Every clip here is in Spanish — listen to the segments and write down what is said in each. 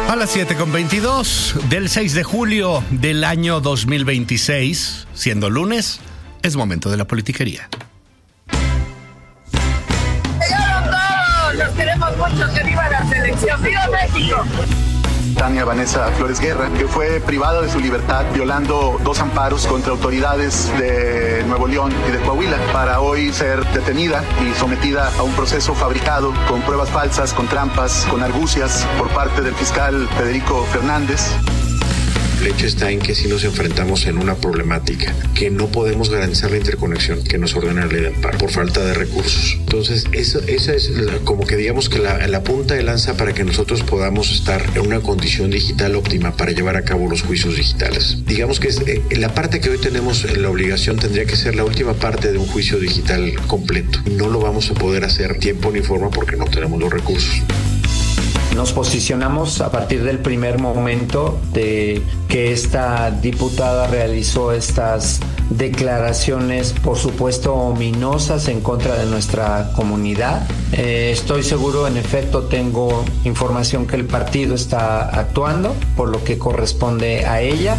A las 7:22 del 6 de julio del año 2026, siendo lunes, es momento de la politiquería. ¡Llegaron todos! ¡Los queremos mucho! ¡Que viva la selección! ¡Viva México! Tania Vanessa Flores Guerra, que fue privada de su libertad violando 2 amparos contra autoridades de Nuevo León y de Coahuila, para hoy ser detenida y sometida a un proceso fabricado con pruebas falsas, con trampas, con argucias por parte del fiscal Federico Fernández. El hecho está en que si nos enfrentamos en una problemática que no podemos garantizar la interconexión que nos ordena la ley de amparo por falta de recursos. Entonces, esa es como que digamos que la punta de lanza para que nosotros podamos estar en una condición digital óptima para llevar a cabo los juicios digitales. Digamos que la parte que hoy tenemos en la obligación tendría que ser la última parte de un juicio digital completo. No lo vamos a poder hacer tiempo ni forma porque no tenemos los recursos. Nos posicionamos a partir del primer momento de que esta diputada realizó estas declaraciones, por supuesto, ominosas en contra de nuestra comunidad. Estoy seguro, en efecto, tengo información que el partido está actuando por lo que corresponde a ella.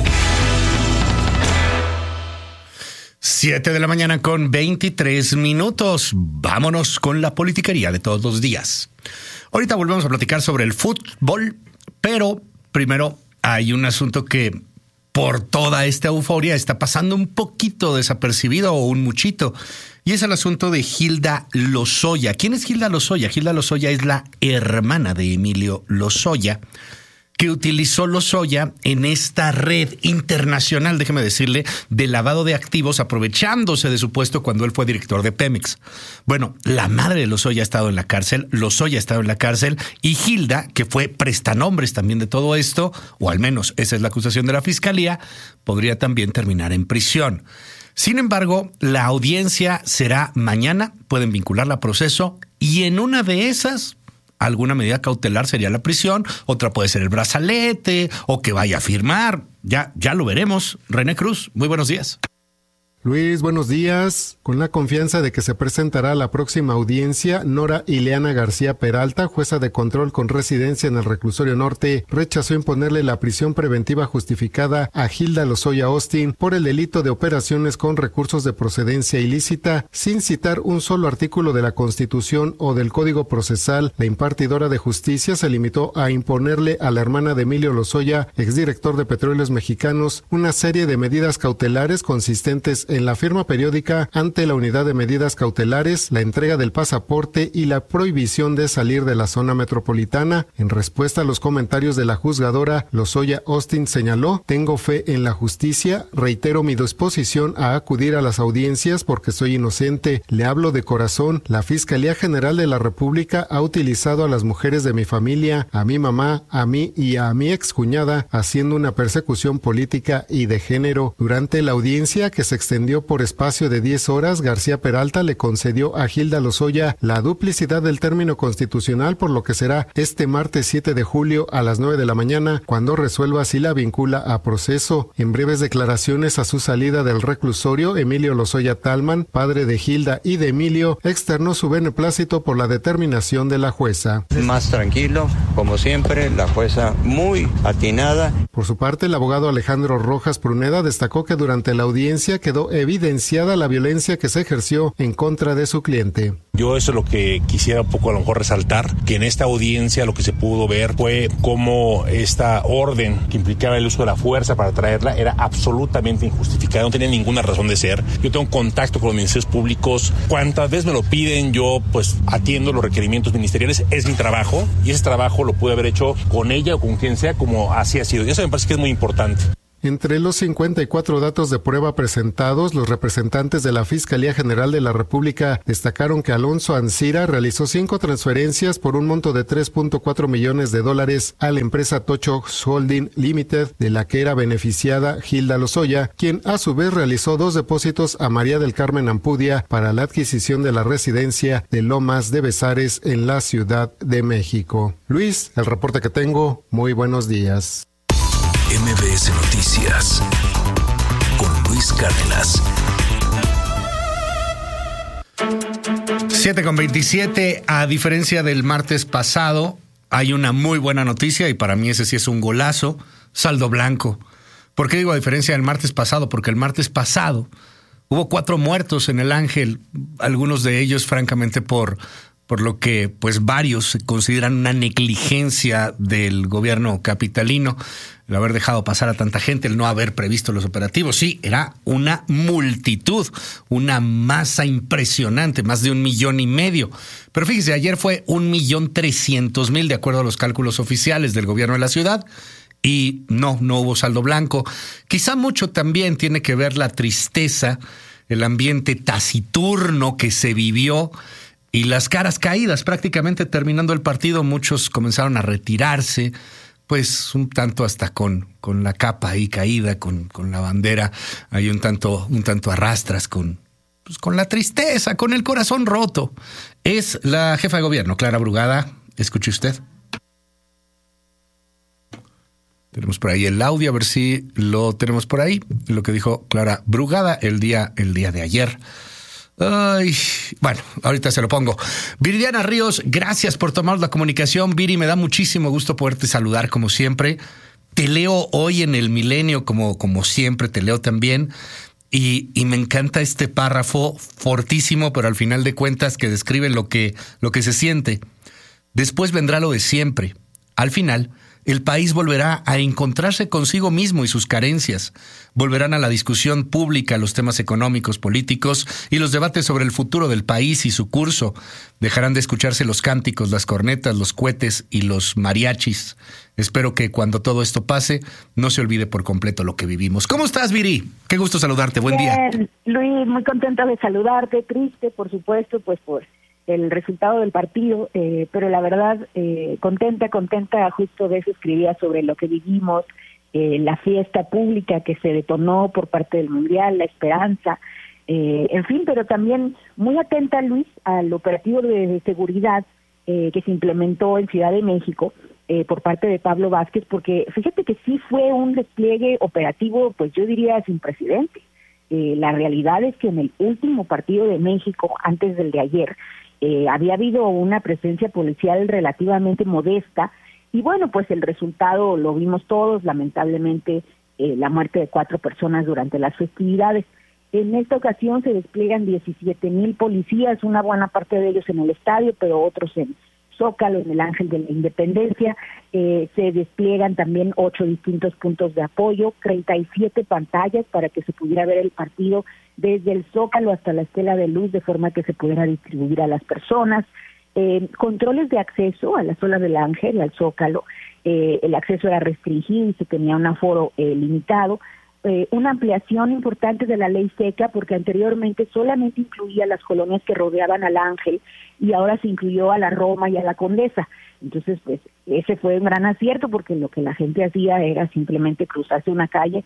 7 de la mañana con 23 minutos. Vámonos con la politiquería de todos los días. Ahorita volvemos a platicar sobre el fútbol, pero primero hay un asunto que por toda esta euforia está pasando un poquito desapercibido o un muchito, y es el asunto de Hilda Lozoya. ¿Quién es Hilda Lozoya? Hilda Lozoya es la hermana de Emilio Lozoya, que utilizó Lozoya en esta red internacional, déjeme decirle, de lavado de activos, aprovechándose de su puesto cuando él fue director de Pemex. Bueno, la madre de Lozoya ha estado en la cárcel, Lozoya ha estado en la cárcel, y Hilda, que fue prestanombres también de todo esto, o al menos esa es la acusación de la fiscalía, podría también terminar en prisión. Sin embargo, la audiencia será mañana, pueden vincularla a proceso, y en una de esas, alguna medida cautelar sería la prisión, otra puede ser el brazalete o que vaya a firmar. Ya lo veremos. René Cruz, muy buenos días. Luis, buenos días. Con la confianza de que se presentará a la próxima audiencia, Nora Ileana García Peralta, jueza de control con residencia en el Reclusorio Norte, rechazó imponerle la prisión preventiva justificada a Hilda Lozoya Austin por el delito de operaciones con recursos de procedencia ilícita, sin citar un solo artículo de la Constitución o del Código Procesal. La impartidora de justicia se limitó a imponerle a la hermana de Emilio Lozoya, exdirector de Petróleos Mexicanos, una serie de medidas cautelares consistentes en la firma periódica ante la unidad de medidas cautelares, la entrega del pasaporte y la prohibición de salir de la zona metropolitana. En respuesta a los comentarios de la juzgadora, Lozoya Austin señaló: tengo fe en la justicia, reitero mi disposición a acudir a las audiencias porque soy inocente, le hablo de corazón, la Fiscalía General de la República ha utilizado a las mujeres de mi familia, a mi mamá, a mí y a mi excuñada, haciendo una persecución política y de género. Durante la audiencia, que se extendió por espacio de 10 horas, García Peralta le concedió a Hilda Lozoya la duplicidad del término constitucional, por lo que será este martes 7 de julio a las 9 de la mañana cuando resuelva si la vincula a proceso. En breves declaraciones a su salida del reclusorio, Emilio Lozoya Talman, padre de Hilda y de Emilio, externó su beneplácito por la determinación de la jueza. Más tranquilo, como siempre, la jueza muy atinada. Por su parte, el abogado Alejandro Rojas Pruneda destacó que durante la audiencia quedó evidenciada la violencia que se ejerció en contra de su cliente. Yo eso es lo que quisiera un poco a lo mejor resaltar, que en esta audiencia lo que se pudo ver fue cómo esta orden que implicaba el uso de la fuerza para traerla era absolutamente injustificada, no tenía ninguna razón de ser. Yo tengo contacto con los ministerios públicos, cuantas veces me lo piden, yo pues atiendo los requerimientos ministeriales, es mi trabajo y ese trabajo lo pude haber hecho con ella o con quien sea como así ha sido, y eso me parece que es muy importante. Entre los 54 datos de prueba presentados, los representantes de la Fiscalía General de la República destacaron que Alonso Ancira realizó 5 transferencias por un monto de $3.4 millones a la empresa Tochox Holding Limited, de la que era beneficiada Hilda Lozoya, quien a su vez realizó 2 depósitos a María del Carmen Ampudia para la adquisición de la residencia de Lomas de Bezares en la Ciudad de México. Luis, el reporte que tengo, muy buenos días. MBS Noticias con Luis Cárdenas. 7:27, a diferencia del martes pasado, hay una muy buena noticia y para mí ese sí es un golazo, saldo blanco. ¿Por qué digo a diferencia del martes pasado? Porque el martes pasado hubo 4 muertos en el Ángel, algunos de ellos francamente por lo que pues varios consideran una negligencia del gobierno capitalino, el haber dejado pasar a tanta gente, el no haber previsto los operativos. Sí, era una multitud, una masa impresionante, más de 1,5 millones. Pero fíjese, ayer fue 1,300,000 de acuerdo a los cálculos oficiales del gobierno de la ciudad. Y no hubo saldo blanco. Quizá mucho también tiene que ver la tristeza, el ambiente taciturno que se vivió y las caras caídas. Prácticamente terminando el partido, muchos comenzaron a retirarse, pues un tanto hasta con la capa ahí caída, con la bandera, ahí un tanto a rastras, con la tristeza, con el corazón roto. Es la jefa de gobierno, Clara Brugada. Escuche usted. Tenemos por ahí el audio, a ver si lo tenemos por ahí. Lo que dijo Clara Brugada el día de ayer. Ay, bueno, ahorita se lo pongo. Viridiana Ríos, gracias por tomar la comunicación. Viri, me da muchísimo gusto poderte saludar como siempre. Te leo hoy en el Milenio como siempre, te leo también. Y me encanta este párrafo fortísimo, pero al final de cuentas que describe lo que se siente. Después vendrá lo de siempre. Al final, el país volverá a encontrarse consigo mismo y sus carencias. Volverán a la discusión pública los temas económicos, políticos y los debates sobre el futuro del país y su curso. Dejarán de escucharse los cánticos, las cornetas, los cohetes y los mariachis. Espero que cuando todo esto pase, no se olvide por completo lo que vivimos. ¿Cómo estás, Viri? Qué gusto saludarte. Buen día. Luis, muy contenta de saludarte. Triste, por supuesto, pues por el resultado del partido, pero la verdad, contenta, justo de eso escribía sobre lo que vivimos, la fiesta pública que se detonó por parte del Mundial, la esperanza, en fin, pero también muy atenta, Luis, al operativo de seguridad que se implementó en Ciudad de México por parte de Pablo Vázquez, porque fíjate que sí fue un despliegue operativo, pues yo diría sin precedentes. La realidad es que en el último partido de México, antes del de ayer, había habido una presencia policial relativamente modesta y bueno, pues el resultado lo vimos todos, lamentablemente la muerte de 4 personas durante las festividades. En esta ocasión se despliegan 17,000 policías, una buena parte de ellos en el estadio, pero otros en Zócalo, en el Ángel de la Independencia. Se despliegan también 8 distintos puntos de apoyo, 37 pantallas para que se pudiera ver el partido desde el Zócalo hasta la Estela de Luz, de forma que se pudiera distribuir a las personas. Controles de acceso a la zona del Ángel y al Zócalo. El acceso era restringido y se tenía un aforo limitado. Una ampliación importante de la ley seca, porque anteriormente solamente incluía las colonias que rodeaban al Ángel y ahora se incluyó a la Roma y a la Condesa. Entonces, pues, ese fue un gran acierto, porque lo que la gente hacía era simplemente cruzarse una calle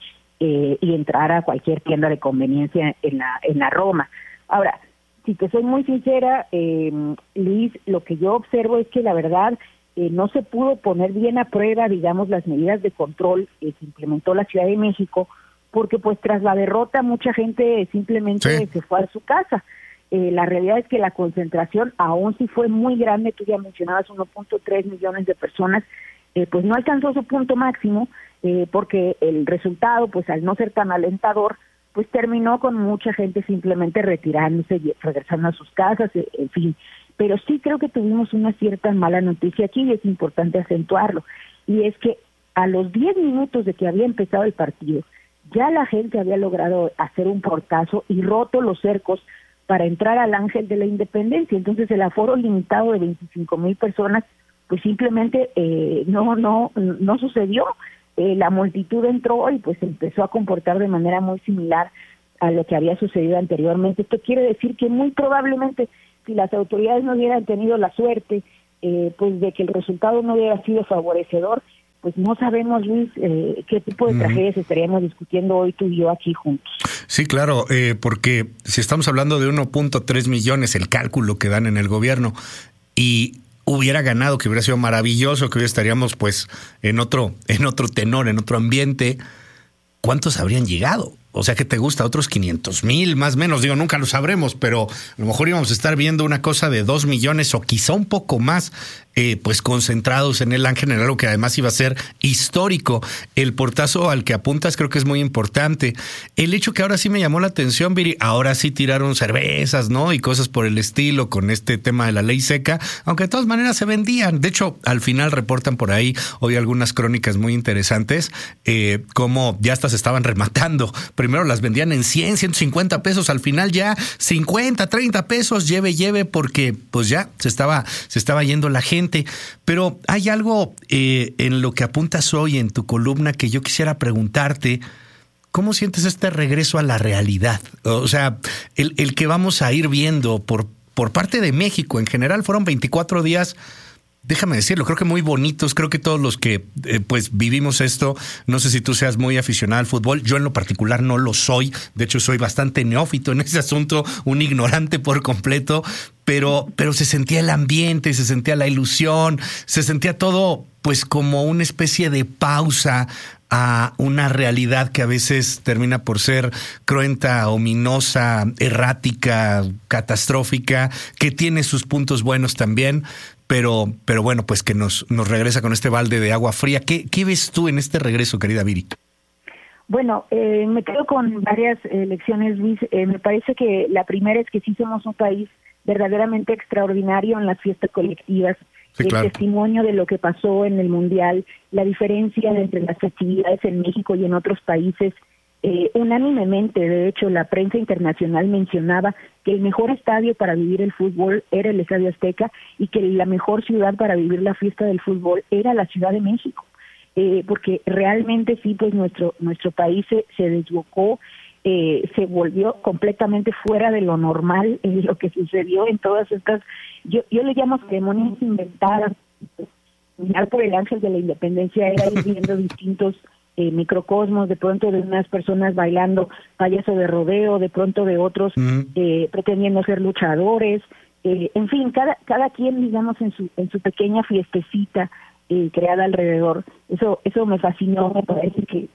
y entrar a cualquier tienda de conveniencia en la Roma. Ahora, si te soy muy sincera, Luis, lo que yo observo es que la verdad no se pudo poner bien a prueba, digamos, las medidas de control que implementó la Ciudad de México, porque pues tras la derrota mucha gente simplemente se fue a su casa. La realidad es que la concentración, aún si fue muy grande, tú ya mencionabas 1.3 millones de personas, pues no alcanzó su punto máximo, porque el resultado, pues al no ser tan alentador, pues terminó con mucha gente simplemente retirándose y regresando a sus casas, en fin. Pero sí creo que tuvimos una cierta mala noticia aquí y es importante acentuarlo, y es que a los 10 minutos de que había empezado el partido, ya la gente había logrado hacer un portazo y roto los cercos para entrar al Ángel de la Independencia. Entonces el aforo limitado de 25,000 personas, pues simplemente no sucedió. La multitud entró y pues empezó a comportar de manera muy similar a lo que había sucedido anteriormente. Esto quiere decir que muy probablemente, si las autoridades no hubieran tenido la suerte pues de que el resultado no hubiera sido favorecedor, pues no sabemos, Luis, qué tipo de tragedias estaríamos discutiendo hoy tú y yo aquí juntos. Sí, claro, porque si estamos hablando de 1.3 millones, el cálculo que dan en el gobierno, y hubiera ganado, que hubiera sido maravilloso, que hoy estaríamos pues en otro tenor, en otro ambiente, ¿cuántos habrían llegado? O sea, ¿qué te gusta? ¿Otros 500,000, más o menos? Digo, nunca lo sabremos, pero a lo mejor íbamos a estar viendo una cosa de 2 millones o quizá un poco más pues concentrados en el Ángel, en algo que además iba a ser histórico. El portazo al que apuntas creo que es muy importante. El hecho que ahora sí me llamó la atención, Viri, ahora sí tiraron cervezas, ¿no? Y cosas por el estilo con este tema de la ley seca, aunque de todas maneras se vendían. De hecho, al final reportan por ahí hoy algunas crónicas muy interesantes, cómo ya hasta se estaban rematando. Primero las vendían en 100, 150 pesos, al final ya 50, 30 pesos, lleve, porque pues ya se estaba yendo la gente. Pero hay algo en lo que apuntas hoy en tu columna que yo quisiera preguntarte. ¿Cómo sientes este regreso a la realidad? O sea, el que vamos a ir viendo por parte de México en general. Fueron 24 días, déjame decirlo, creo que muy bonitos. Creo que todos los que pues vivimos esto, no sé si tú seas muy aficionado al fútbol, yo en lo particular no lo soy. De hecho, soy bastante neófito en ese asunto, un ignorante por completo. Pero se sentía el ambiente, se sentía la ilusión, se sentía todo pues como una especie de pausa a una realidad que a veces termina por ser cruenta, ominosa, errática, catastrófica, que tiene sus puntos buenos también, pero bueno, pues que nos regresa con este balde de agua fría. ¿Qué ves tú en este regreso, querida Viri? Bueno, me quedo con varias lecciones, Luis. Me parece que la primera es que sí somos un país verdaderamente extraordinario en las fiestas colectivas. Sí, claro. El testimonio de lo que pasó en el Mundial, la diferencia entre las festividades en México y en otros países, unánimemente, de hecho, la prensa internacional mencionaba que el mejor estadio para vivir el fútbol era el Estadio Azteca y que la mejor ciudad para vivir la fiesta del fútbol era la Ciudad de México, porque realmente sí, pues nuestro país se desbocó. Se volvió completamente fuera de lo normal lo que sucedió en todas estas, yo le llamo ceremonias inventadas. Mirar por el Ángel de la Independencia era ir viendo distintos microcosmos, de pronto de unas personas bailando payaso de rodeo, de pronto de otros pretendiendo ser luchadores, en fin, cada quien, digamos, en su pequeña fiestecita creada alrededor. Eso me fascinó, me parece que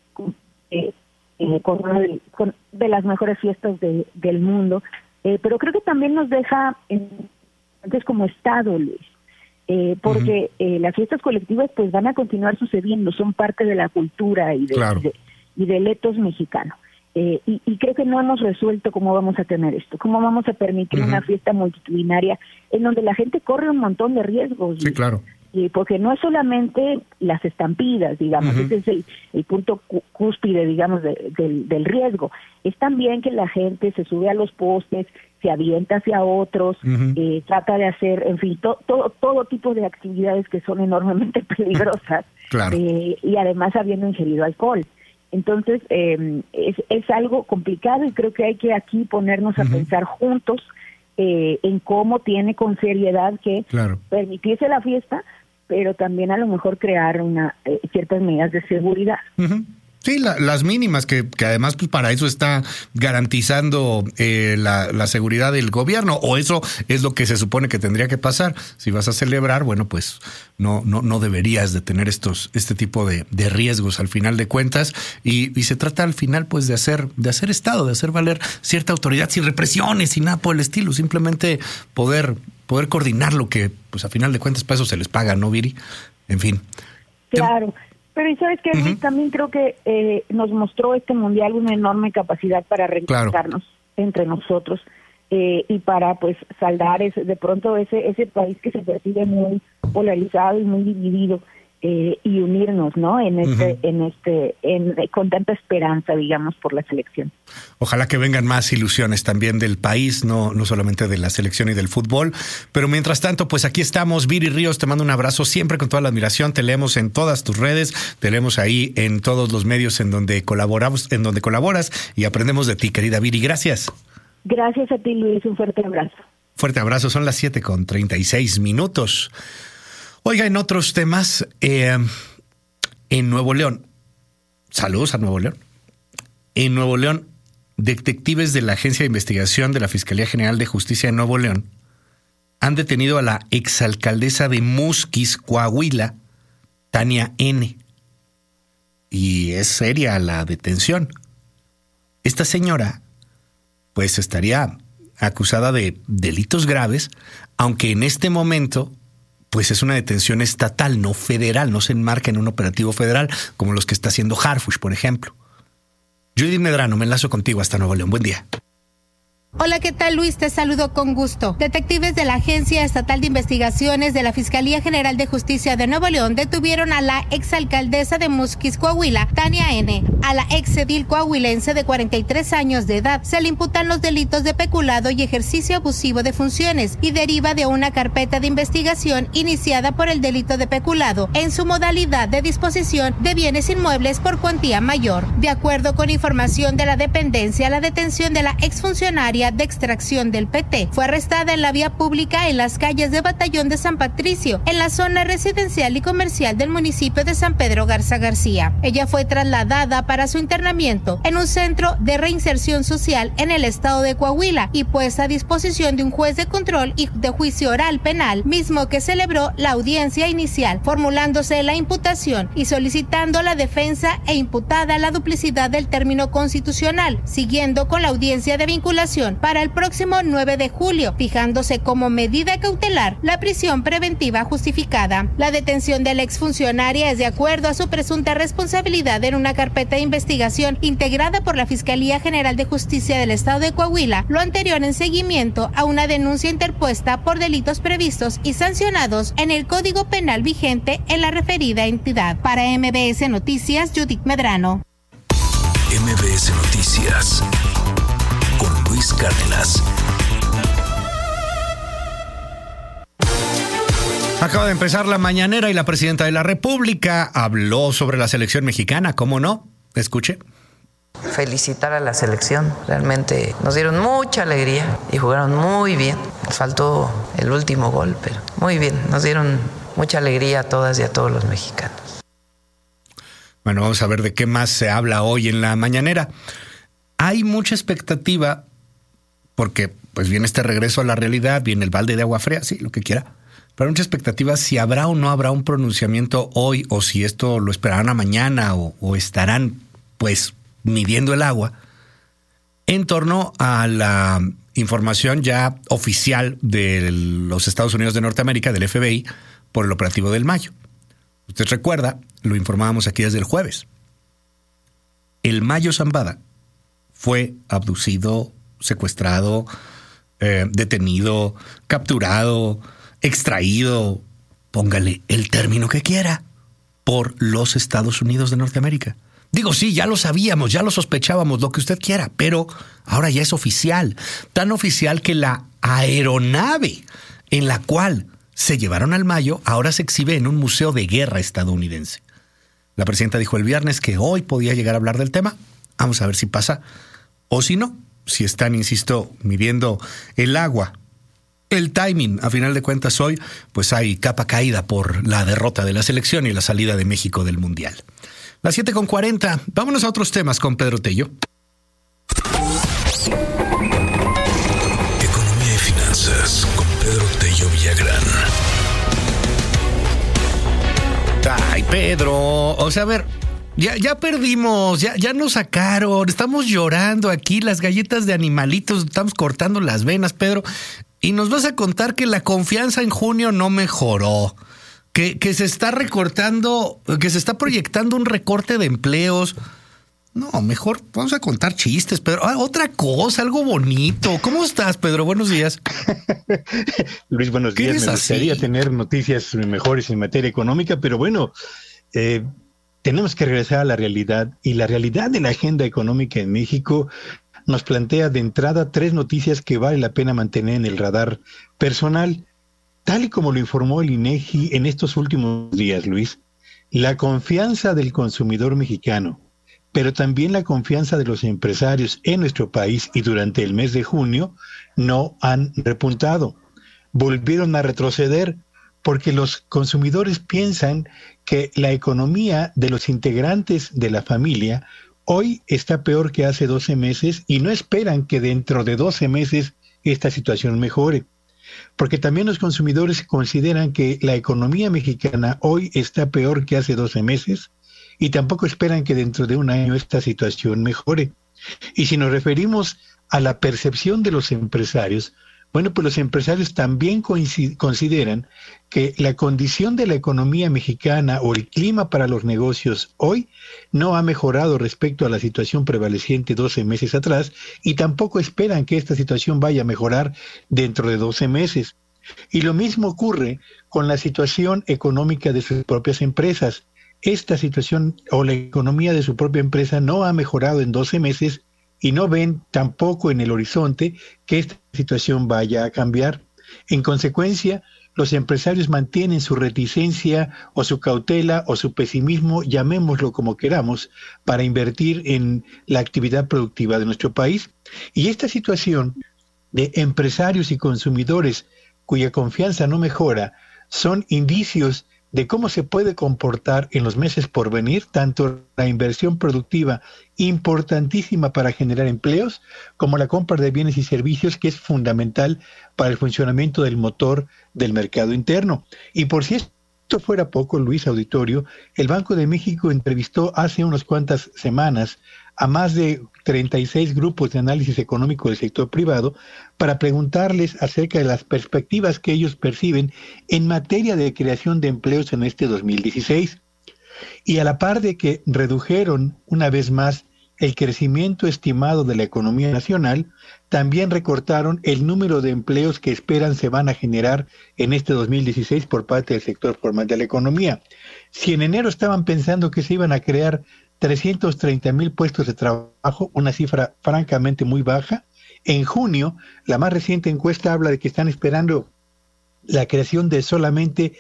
con una de las mejores fiestas del mundo, pero creo que también nos deja antes como Estado, Luis, porque las fiestas colectivas pues van a continuar sucediendo, son parte de la cultura y del etos mexicano, y creo que no hemos resuelto cómo vamos a tener esto, cómo vamos a permitir una fiesta multitudinaria en donde la gente corre un montón de riesgos. Sí, claro. Porque no es solamente las estampidas, digamos, ese es el punto cúspide, digamos, del riesgo. Es también que la gente se sube a los postes, se avienta hacia otros, trata de hacer, en fin, todo tipo de actividades que son enormemente peligrosas, claro. Y además habiendo ingerido alcohol. Entonces, es algo complicado y creo que hay que aquí ponernos a pensar juntos en cómo tiene con seriedad que permitirse la fiesta, pero también a lo mejor crear ciertas medidas de seguridad. Sí, las mínimas, que además pues para eso está garantizando la seguridad del gobierno, o eso es lo que se supone que tendría que pasar. Si vas a celebrar, bueno, pues no deberías de tener este tipo de riesgos al final de cuentas, y se trata al final pues de hacer Estado, de hacer valer cierta autoridad sin represiones, sin nada por el estilo, simplemente poder coordinar lo que pues a final de cuentas para eso se les paga, ¿no, Viri? En fin. Claro. Pero, ¿y sabes qué, Luis? También creo que nos mostró este Mundial una enorme capacidad para reencontrarnos entre nosotros y para, pues, saldar de pronto ese país que se percibe muy polarizado y muy dividido, y unirnos, ¿no? Con tanta esperanza, digamos, por la selección. Ojalá que vengan más ilusiones también del país, no solamente de la selección y del fútbol. Pero mientras tanto, pues aquí estamos. Viri Ríos, te mando un abrazo siempre con toda la admiración. Te leemos en todas tus redes, te leemos ahí en todos los medios en donde colaboras y aprendemos de ti, querida Viri. Gracias. Gracias a ti, Luis. Un fuerte abrazo. Fuerte abrazo. Son las 7:36. Oiga, en otros temas, en Nuevo León, saludos a Nuevo León. En Nuevo León, detectives de la Agencia de Investigación de la Fiscalía General de Justicia de Nuevo León han detenido a la exalcaldesa de Musquis, Coahuila, Tania N. Y es seria la detención. Esta señora, pues, estaría acusada de delitos graves, aunque en este momento pues es una detención estatal, no federal, no se enmarca en un operativo federal como los que está haciendo Harfuch, por ejemplo. Judith Medrano, me enlazo contigo hasta Nuevo León. Buen día. Hola, ¿qué tal, Luis? Te saludo con gusto. Detectives de la Agencia Estatal de Investigaciones de la Fiscalía General de Justicia de Nuevo León detuvieron a la exalcaldesa de Musquis, Coahuila, Tania N., a la exedil coahuilense de 43 años de edad. Se le imputan los delitos de peculado y ejercicio abusivo de funciones y deriva de una carpeta de investigación iniciada por el delito de peculado en su modalidad de disposición de bienes inmuebles por cuantía mayor. De acuerdo con información de la dependencia, la detención de la exfuncionaria de extracción del PT fue arrestada en la vía pública en las calles de Batallón de San Patricio, en la zona residencial y comercial del municipio de San Pedro Garza García. Ella fue trasladada para su internamiento en un centro de reinserción social en el estado de Coahuila y puesta a disposición de un juez de control y de juicio oral penal, mismo que celebró la audiencia inicial, formulándose la imputación y solicitando a la defensa e imputada la duplicidad del término constitucional, siguiendo con la audiencia de vinculación para el próximo 9 de julio, fijándose como medida cautelar la prisión preventiva justificada. La detención de la exfuncionaria es de acuerdo a su presunta responsabilidad en una carpeta de investigación integrada por la Fiscalía General de Justicia del Estado de Coahuila, lo anterior en seguimiento a una denuncia interpuesta por delitos previstos y sancionados en el Código Penal vigente en la referida entidad. Para MBS Noticias, Judith Medrano. MBS Noticias con Luis Cárdenas. Acaba de empezar la mañanera y la presidenta de la República habló sobre la selección mexicana. ¿Cómo no? Escuche. Felicitar a la selección. Realmente nos dieron mucha alegría y jugaron muy bien. Nos faltó el último gol, pero muy bien. Nos dieron mucha alegría a todas y a todos los mexicanos. Bueno, vamos a ver de qué más se habla hoy en la mañanera. Hay mucha expectativa porque pues viene este regreso a la realidad, viene el balde de agua fría, sí, lo que quiera. Pero hay mucha expectativa si habrá o no habrá un pronunciamiento hoy o si esto lo esperarán a mañana o estarán pues midiendo el agua en torno a la información ya oficial de los Estados Unidos de Norteamérica, del FBI, por el operativo del Mayo. Usted recuerda, lo informábamos aquí desde el jueves. El Mayo Zambada fue abducido, secuestrado, detenido, capturado, extraído, póngale el término que quiera, por los Estados Unidos de Norteamérica. Digo, sí, ya lo sabíamos, ya lo sospechábamos, lo que usted quiera, pero ahora ya es oficial. Tan oficial que la aeronave en la cual se llevaron al Mayo ahora se exhibe en un museo de guerra estadounidense. La presidenta dijo el viernes que hoy podía llegar a hablar del tema. Vamos a ver si pasa o si no. Si están, insisto, midiendo el agua, el timing, a final de cuentas hoy, pues hay capa caída por la derrota de la selección y la salida de México del Mundial. Las 7:40. Vámonos a otros temas con Pedro Tello. Economía y finanzas con Pedro Tello Villagrán. Ay, Pedro, o sea, a ver, ya perdimos, ya nos sacaron, estamos llorando aquí, las galletas de animalitos, estamos cortando las venas, Pedro, y nos vas a contar que la confianza en junio no mejoró, que se está recortando, que se está proyectando un recorte de empleos. No, mejor vamos a contar chistes, Pedro. Otra cosa, algo bonito. ¿Cómo estás, Pedro? Buenos días. Luis, buenos días. Me gustaría tener noticias mejores en materia económica, pero bueno, tenemos que regresar a la realidad. Y la realidad de la agenda económica en México nos plantea de entrada 3 noticias que vale la pena mantener en el radar personal. Tal y como lo informó el INEGI en estos últimos días, Luis, la confianza del consumidor mexicano, pero también la confianza de los empresarios en nuestro país y durante el mes de junio no han repuntado. Volvieron a retroceder porque los consumidores piensan que la economía de los integrantes de la familia hoy está peor que hace 12 meses y no esperan que dentro de 12 meses esta situación mejore. Porque también los consumidores consideran que la economía mexicana hoy está peor que hace 12 meses y tampoco esperan que dentro de un año esta situación mejore. Y si nos referimos a la percepción de los empresarios, Bueno, pues los empresarios también consideran que la condición de la economía mexicana o el clima para los negocios hoy no ha mejorado respecto a la situación prevaleciente 12 meses atrás y tampoco esperan que esta situación vaya a mejorar dentro de 12 meses. Y lo mismo ocurre con la situación económica de sus propias empresas. Esta situación o la economía de su propia empresa no ha mejorado en 12 meses y no ven tampoco en el horizonte que esta situación vaya a cambiar. En consecuencia, los empresarios mantienen su reticencia o su cautela o su pesimismo, llamémoslo como queramos, para invertir en la actividad productiva de nuestro país. Y esta situación de empresarios y consumidores cuya confianza no mejora son indicios de cómo se puede comportar en los meses por venir tanto la inversión productiva importantísima para generar empleos como la compra de bienes y servicios, que es fundamental para el funcionamiento del motor del mercado interno. Y por si esto fuera poco, Luis, auditorio, el Banco de México entrevistó hace unas cuantas semanas a más de 36 grupos de análisis económico del sector privado para preguntarles acerca de las perspectivas que ellos perciben en materia de creación de empleos en este 2016. Y a la par de que redujeron una vez más el crecimiento estimado de la economía nacional, también recortaron el número de empleos que esperan se van a generar en este 2016 por parte del sector formal de la economía. Si en enero estaban pensando que se iban a crear 330,000 puestos de trabajo, una cifra francamente muy baja, en junio, la más reciente encuesta habla de que están esperando la creación de solamente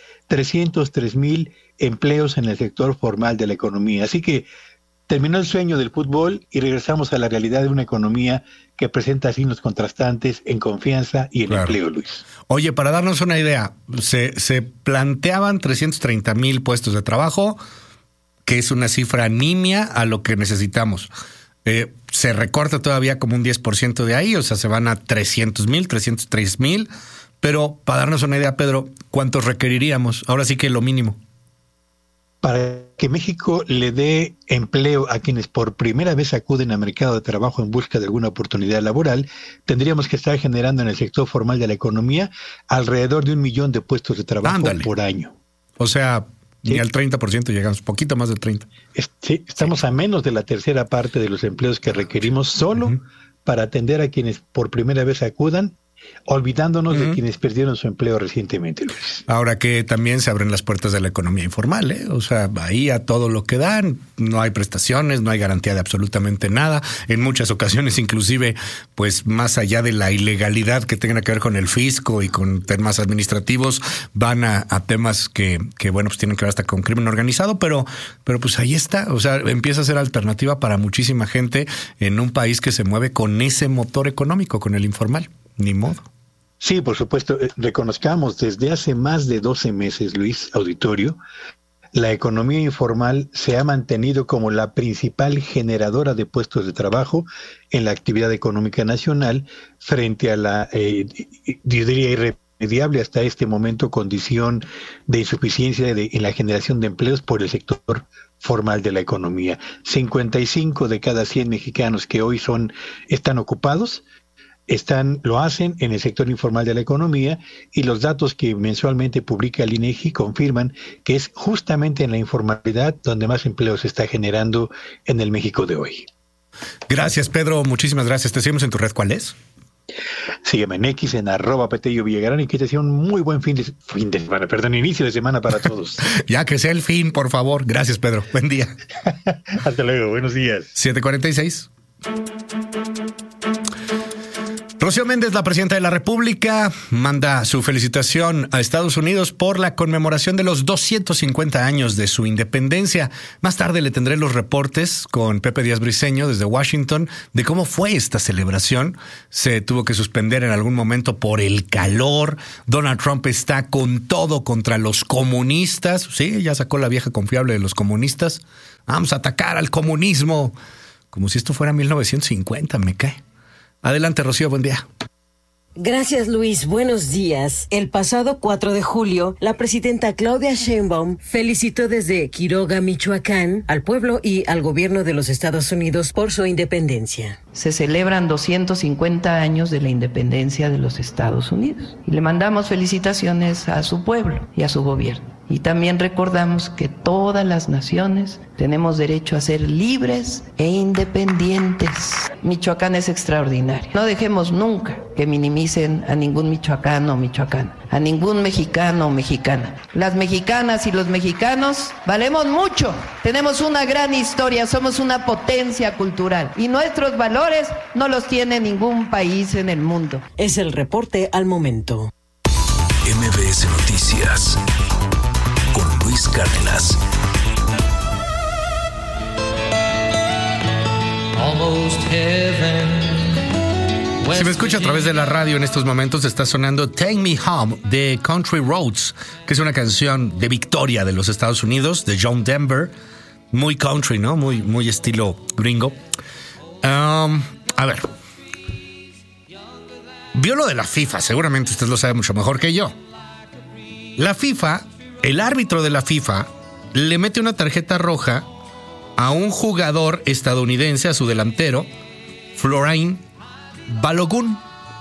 303,000 empleos en el sector formal de la economía. Así que terminó el sueño del fútbol y regresamos a la realidad de una economía que presenta signos contrastantes en confianza y en empleo, Luis. Oye, para darnos una idea, se planteaban 330,000 puestos de trabajo, que es una cifra nimia a lo que necesitamos. Se recorta todavía como un 10% de ahí, o sea, se van a 300,000, 303,000, pero para darnos una idea, Pedro, ¿cuántos requeriríamos? Ahora sí que lo mínimo. Para que México le dé empleo a quienes por primera vez acuden al mercado de trabajo en busca de alguna oportunidad laboral, tendríamos que estar generando en el sector formal de la economía alrededor de 1 millón de puestos de trabajo por año. O sea, ni al 30% llegamos, poquito más del 30%. Sí, estamos a menos de la tercera parte de los empleos que requerimos solo para atender a quienes por primera vez acudan, olvidándonos de quienes perdieron su empleo recientemente, Luis. Ahora que también se abren las puertas de la economía informal, o sea, ahí a todo lo que dan, no hay prestaciones, no hay garantía de absolutamente nada. En muchas ocasiones, inclusive, pues más allá de la ilegalidad que tenga que ver con el fisco y con temas administrativos, van a temas que bueno, pues tienen que ver hasta con crimen organizado, pero pues ahí está. O sea, empieza a ser alternativa para muchísima gente en un país que se mueve con ese motor económico, con el informal. Ni modo. Sí, por supuesto. Reconozcamos, desde hace más de 12 meses, Luis, auditorio, la economía informal se ha mantenido como la principal generadora de puestos de trabajo en la actividad económica nacional frente a la, yo diría, irremediable hasta este momento condición de insuficiencia en la generación de empleos por el sector formal de la economía. 55 de cada 100 mexicanos que hoy están ocupados lo hacen en el sector informal de la economía, y los datos que mensualmente publica el INEGI confirman que es justamente en la informalidad donde más empleo se está generando en el México de hoy. Gracias, Pedro. Muchísimas gracias. Te seguimos en tu red. ¿Cuál es? Sígueme en X, en @Petello Villagrán, y que te sea un muy buen inicio de semana para todos. Ya que sea el fin, por favor. Gracias, Pedro. Buen día. Hasta luego. Buenos días. 7:46. Rocío Méndez, la presidenta de la República, manda su felicitación a Estados Unidos por la conmemoración de los 250 años de su independencia. Más tarde le tendré los reportes con Pepe Díaz Briceño desde Washington de cómo fue esta celebración. Se tuvo que suspender en algún momento por el calor. Donald Trump está con todo contra los comunistas. Sí, ya sacó la vieja confiable de los comunistas. Vamos a atacar al comunismo. Como si esto fuera 1950, me cae. Adelante, Rocío, buen día. Gracias, Luis. Buenos días. El pasado 4 de julio, la presidenta Claudia Sheinbaum felicitó desde Quiroga, Michoacán, al pueblo y al gobierno de los Estados Unidos por su independencia. Se celebran 250 años de la independencia de los Estados Unidos y le mandamos felicitaciones a su pueblo y a su gobierno. Y también recordamos que todas las naciones tenemos derecho a ser libres e independientes. Michoacán es extraordinario. No dejemos nunca que minimicen a ningún michoacano o michoacana, a ningún mexicano o mexicana. Las mexicanas y los mexicanos valemos mucho. Tenemos una gran historia, somos una potencia cultural y nuestros valores no los tiene ningún país en el mundo. Es el reporte al momento. MBS Noticias con Luis Cárdenas. Si me escucha a través de la radio en estos momentos, está sonando Take Me Home de Country Roads, que es una canción de victoria de los Estados Unidos, de John Denver. Muy country, ¿no? Muy estilo gringo. A ver. Vio lo de la FIFA, seguramente usted lo sabe mucho mejor que yo. La FIFA, el árbitro de la FIFA, le mete una tarjeta roja a un jugador estadounidense, a su delantero, Florent Balogun.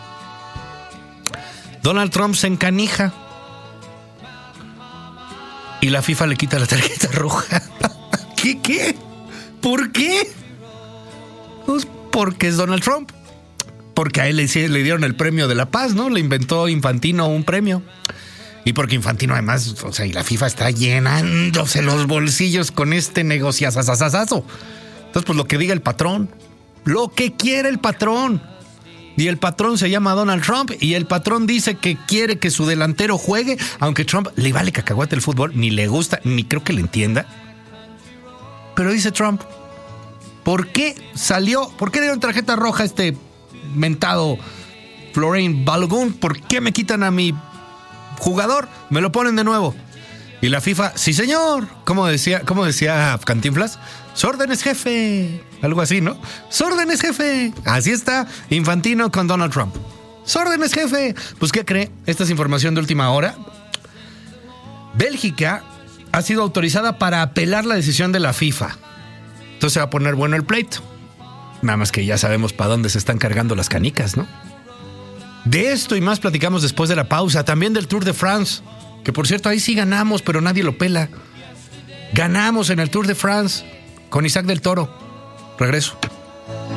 Donald Trump se encanija y la FIFA le quita la tarjeta roja. ¿Qué? ¿Por qué? Pues porque es Donald Trump. Porque a él le dieron el premio de la paz, ¿no? Le inventó Infantino un premio. Y porque Infantino además, o sea, y la FIFA está llenándose los bolsillos con este negociazazazazo. Entonces, pues lo que diga el patrón, lo que quiere el patrón. Y el patrón se llama Donald Trump y el patrón dice que quiere que su delantero juegue, aunque Trump le vale cacahuate el fútbol, ni le gusta, ni creo que le entienda. Pero dice Trump, ¿por qué dieron tarjeta roja a este mentado Florent Balogun? ¿Por qué me quitan a mi jugador? Me lo ponen de nuevo. Y la FIFA, sí señor, ¿cómo decía Cantinflas? ¡Sórdenes, jefe! Algo así, ¿no? ¡Sórdenes, jefe! Así está Infantino con Donald Trump. ¡Sórdenes, jefe! Pues, ¿qué cree? Esta es información de última hora. Bélgica ha sido autorizada para apelar la decisión de la FIFA. Entonces se va a poner bueno el pleito. Nada más que ya sabemos para dónde se están cargando las canicas, ¿no? De esto y más platicamos después de la pausa. También del Tour de France, que por cierto ahí sí ganamos, pero nadie lo pela. Ganamos en el Tour de France con Isaac del Toro. Regreso.